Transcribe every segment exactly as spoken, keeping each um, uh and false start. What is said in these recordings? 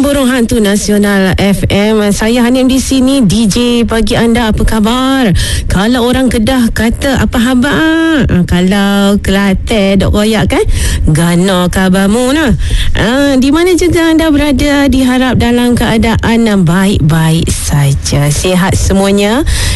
Geng Burung Hantu Nasional F M. Saya Hanim di sini, D J bagi anda. Apa khabar? Kalau orang Kedah kata apa khabar? Ha, kalau Kelantan dok royak kan? Gana khabarmu nah. Ha, di mana juga anda berada, diharap dalam keadaan baik-baik saja. Sihat semuanya,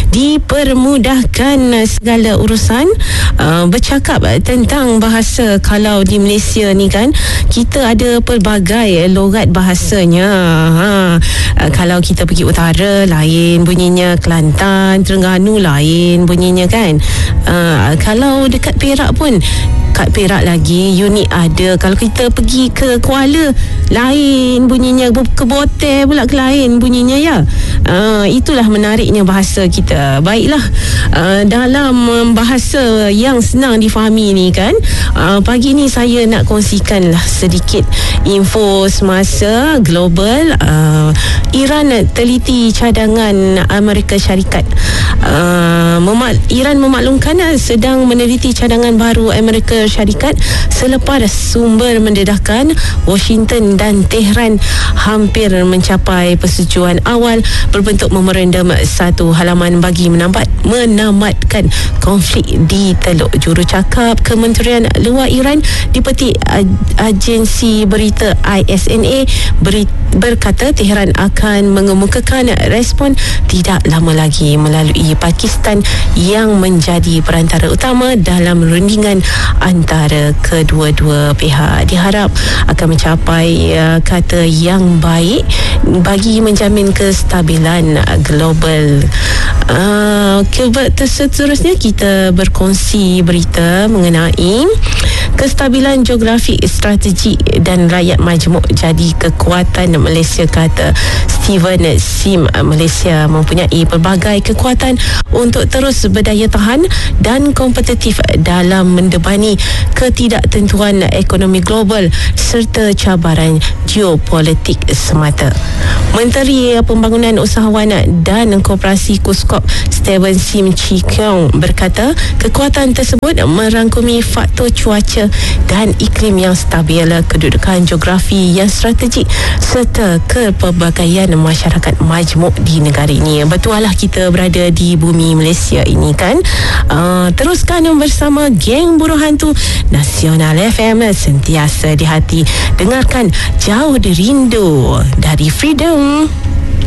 dipermudahkan segala urusan. Ha, bercakap tentang bahasa, kalau di Malaysia ni kan, kita ada pelbagai logat bahasanya. Ha, kalau kita pergi utara lain bunyinya, Kelantan, Terengganu lain bunyinya kan. Ha, kalau dekat Perak pun, kat Perak lagi unik ada. Kalau kita pergi ke Kuala lain bunyinya, ke Botel pula ke lain bunyinya ya. Uh, itulah menariknya bahasa kita. Baiklah, uh, dalam bahasa yang senang difahami ni kan, uh, pagi ni saya nak kongsikan lah sedikit info semasa global. uh, Iran teliti cadangan Amerika Syarikat. uh, memak- Iran memaklumkan uh, sedang meneliti cadangan baru Amerika Syarikat selepas sumber mendedahkan Washington dan Tehran hampir mencapai persetujuan awal berbentuk memorandum satu halaman bagi menambat menamatkan konflik di Teluk. Jurucakap Kementerian Luar Iran dipetik agensi berita I S N A beri, berkata Tehran akan mengemukakan respon tidak lama lagi melalui Pakistan yang menjadi perantara utama dalam rundingan antara kedua-dua pihak. Diharap akan mencapai uh, kata yang baik bagi menjamin kestabilan uh, global. Uh, seterusnya kita berkongsi berita mengenai kestabilan geografik, strategik dan rakyat majmuk jadi kekuatan Malaysia, kata Steven Sim. Malaysia mempunyai pelbagai kekuatan untuk terus berdaya tahan dan kompetitif dalam mendebani ketidaktentuan ekonomi global serta cabaran geopolitik semata. Menteri Pembangunan Usahawan dan Koperasi KUSKOP Steven Sim Chi Keong berkata kekuatan tersebut merangkumi faktor cuaca dan iklim yang stabil, kedudukan geografi yang strategik serta kepelbagaian masyarakat majmuk di negara ini. Betul lah kita berada di bumi Malaysia ini kan. Uh, teruskan bersama Geng Burung Hantu Nasional F M, sentiasa di hati, dengarkan jauh di rindu dari Freedom.